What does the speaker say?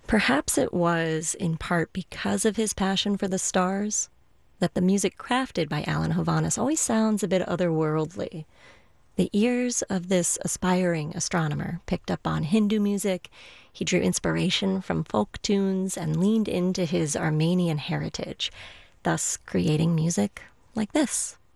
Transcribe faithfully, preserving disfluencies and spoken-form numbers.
Perhaps it was, in part because of his passion for the stars, that the music crafted by Alan Hovhaness always sounds a bit otherworldly. The ears of this aspiring astronomer picked up on Hindu music, he drew inspiration from folk tunes, and leaned into his Armenian heritage, thus creating music like this.